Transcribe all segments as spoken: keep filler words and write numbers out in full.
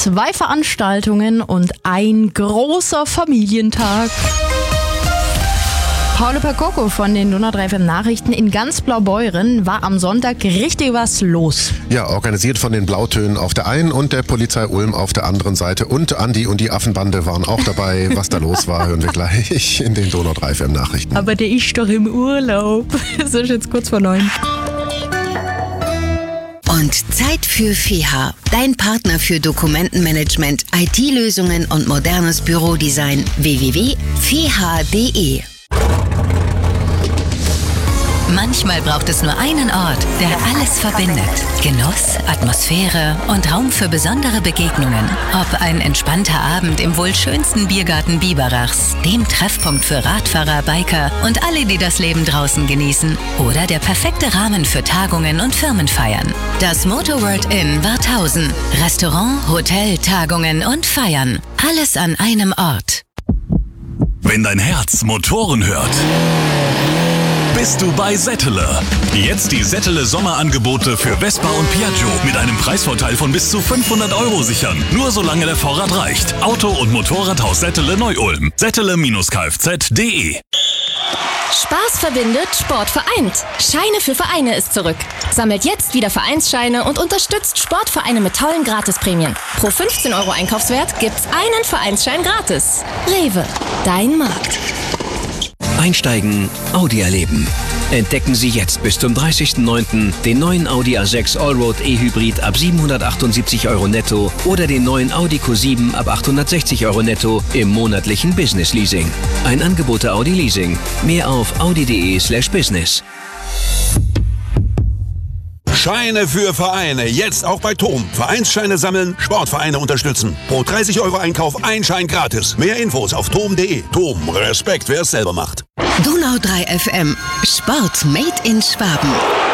zwei Veranstaltungen und ein großer Familientag. Paolo Percoco von den Donau drei F M Nachrichten in ganz Blaubeuren war am Sonntag richtig was los. Ja, organisiert von den Blautönen auf der einen und der Polizei Ulm auf der anderen Seite. Und Andi und die Affenbande waren auch dabei. Was da los war, hören wir gleich in den Donau drei F M Nachrichten. Aber der ist doch im Urlaub. Es ist jetzt kurz vor neun. Und Zeit für F E H, dein Partner für Dokumentenmanagement, I T-Lösungen und modernes Bürodesign. w w w punkt f e h punkt d e. Manchmal braucht es nur einen Ort, der alles verbindet. Genuss, Atmosphäre und Raum für besondere Begegnungen. Ob ein entspannter Abend im wohl schönsten Biergarten Biberachs, dem Treffpunkt für Radfahrer, Biker und alle, die das Leben draußen genießen. Oder der perfekte Rahmen für Tagungen und Firmenfeiern. Das Motorworld Inn Warthausen. Restaurant, Hotel, Tagungen und Feiern. Alles an einem Ort. Wenn dein Herz Motoren hört, bist du bei Settele. Jetzt die Settele Sommerangebote für Vespa und Piaggio mit einem Preisvorteil von bis zu fünfhundert Euro sichern. Nur solange der Vorrat reicht. Auto- und Motorradhaus Settele Neu-Ulm. Settele Kfz punkt d e. Spaß verbindet, Sport vereint. Scheine für Vereine ist zurück. Sammelt jetzt wieder Vereinsscheine und unterstützt Sportvereine mit tollen Gratisprämien. Pro fünfzehn Euro Einkaufswert gibt's einen Vereinsschein gratis. Rewe, dein Markt. Einsteigen, Audi erleben. Entdecken Sie jetzt bis zum dreißigsten neunten den neuen Audi A sechs Allroad E-Hybrid ab siebenhundertachtundsiebzig Euro netto oder den neuen Audi Q sieben ab achthundertsechzig Euro netto im monatlichen Business Leasing. Ein Angebot der Audi Leasing. Mehr auf audi punkt d e slash business. Scheine für Vereine, jetzt auch bei T O M. Vereinsscheine sammeln, Sportvereine unterstützen. Pro dreißig Euro Einkauf ein Schein gratis. Mehr Infos auf tom punkt d e. T O M, Respekt, wer es selber macht. Donau drei F M, Sport made in Schwaben.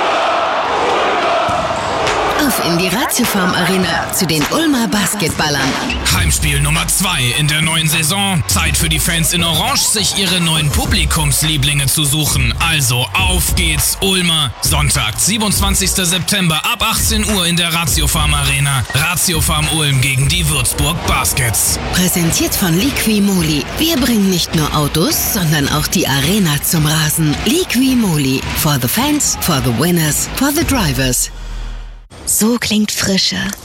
Auf in die Ratiofarm Arena zu den Ulmer Basketballern. Heimspiel Nummer zwei in der neuen Saison. Zeit für die Fans in Orange, sich ihre neuen Publikumslieblinge zu suchen. Also auf geht's, Ulmer. Sonntag, siebenundzwanzigsten September ab achtzehn Uhr in der Ratiofarm Arena. Ratiofarm Ulm gegen die Würzburg Baskets. Präsentiert von Liqui-Moly. Wir bringen nicht nur Autos, sondern auch die Arena zum Rasen. Liqui-Moly. For the fans, for the winners, for the drivers. So klingt Frische,